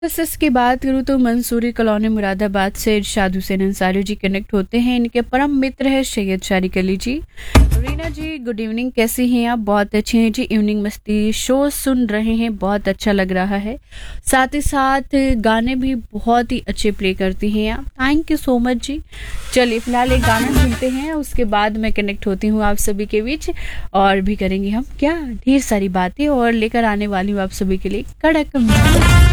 बस इसकी बात करूँ तो मंसूरी कॉलोनी मुरादाबाद से इरशाद हुसैन अंसारी जी कनेक्ट होते हैं। इनके परम मित्र है सैयद शारिक अली जी। रीना जी गुड इवनिंग, कैसी हैं आप? बहुत अच्छे हैं जी। इवनिंग मस्ती शो सुन रहे हैं, बहुत अच्छा लग रहा है। साथ ही साथ गाने भी बहुत ही अच्छे प्ले करती हैं आप, थैंक यू सो मच जी। चलिए फिलहाल एक गाना सुनते हैं, उसके बाद मैं कनेक्ट होती हूँ आप सभी के बीच और भी करेंगे हम क्या ढेर सारी बातें और लेकर आने वाली हूँ आप सभी के लिए कड़क म्यूजिक।